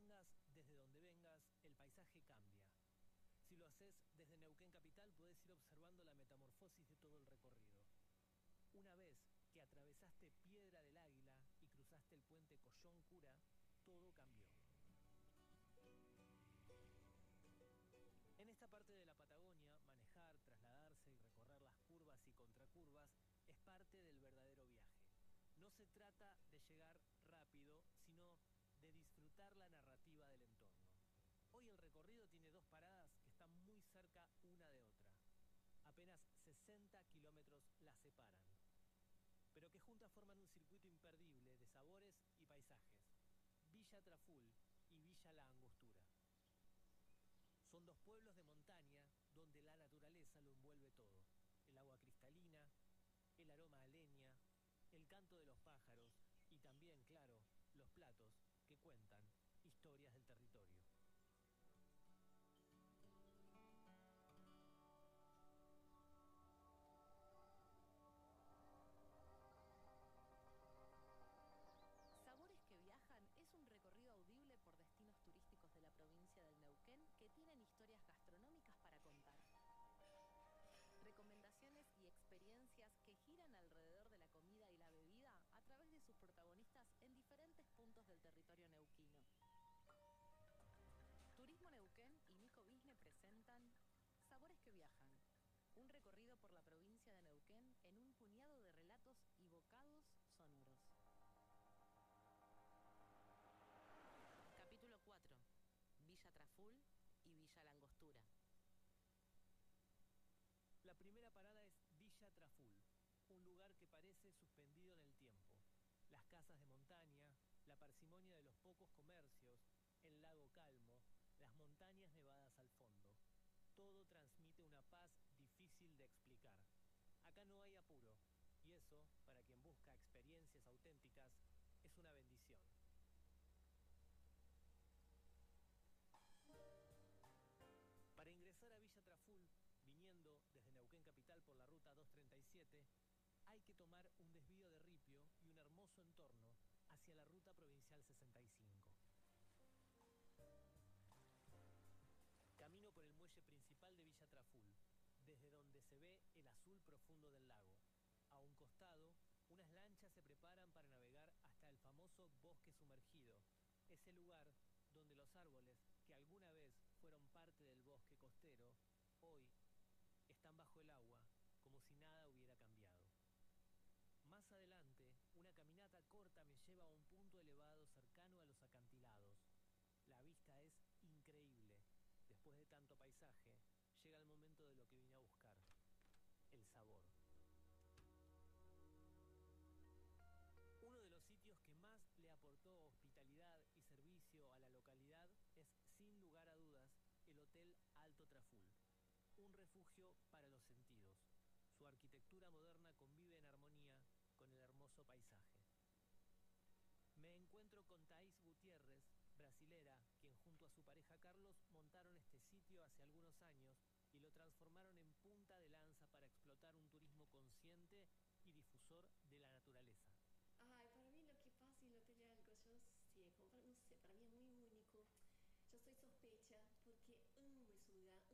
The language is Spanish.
vengas desde donde vengas, el paisaje cambia. Si lo haces desde Neuquén Capital, podés ir observando la metamorfosis de todo el recorrido. Una vez que atravesaste Piedra del Águila y cruzaste el puente Collón Cura, todo cambió. En esta parte de la Patagonia, manejar, trasladarse y recorrer las curvas y contracurvas es parte del verdadero viaje. No se trata de llegar rápido, sino de disfrutar la narrativa del entorno. Hoy el recorrido tiene dos paradas que están muy cerca una de otra. Apenas 60 kilómetros las separan, pero que juntas forman un circuito imperdible de sabores y paisajes. Villa Traful y Villa La Angostura. Son dos pueblos de montaña donde la naturaleza lo envuelve todo. El agua cristalina, el aroma a leña, el canto de los pájaros y también, claro, los platos que cuentan historias del territorio. Sabores que Viajan es un recorrido audible por destinos turísticos de la provincia del Neuquén que tienen historias gastronómicas para contar. Recomendaciones y experiencias que giran alrededor de la comida y la bebida a través de sus protagonistas en diferentes puntos del territorio neuquino. Turismo Neuquén y Nico Bisne presentan Sabores que Viajan, un recorrido por la provincia de Neuquén en un puñado de relatos y bocados sonoros. Capítulo 4. Villa Traful y Villa La Angostura. La primera parada es Villa Traful, un lugar que parece suspendido en el tiempo. Las casas de montaña, la parsimonia de los pocos comercios, el lago calmo, las montañas nevadas al fondo. Todo transmite una paz difícil de explicar. Acá no hay apuro, y eso, para quien busca experiencias auténticas, es una bendición. Para ingresar a Villa Traful, viniendo desde Neuquén Capital por la ruta 237, hay que tomar un desvío de ripio y un hermoso entorno hacia la ruta provincial 65. Camino por el muelle principal de Villa Traful, desde donde se ve el azul profundo del lago. A un costado, unas lanchas se preparan para navegar hasta el famoso bosque sumergido, ese lugar donde los árboles que alguna vez fueron parte del bosque costero, hoy están bajo el agua como si nada hubiera cambiado. Más adelante, una caminata corta me lleva a un punto elevado cercano a los acantilados. La vista es increíble. Después de tanto paisaje, llega el momento de lo que vine a buscar: el sabor. Uno de los sitios que más le aportó hospitalidad y servicio a la localidad es, sin lugar a dudas, el Hotel Alto Traful, un refugio para los sentidos. Su arquitectura moderna convive en armonía con el hermoso paisaje. Me encuentro con Thaís Gutiérrez, brasilera, quien junto a su pareja Carlos montaron este sitio hace algunos años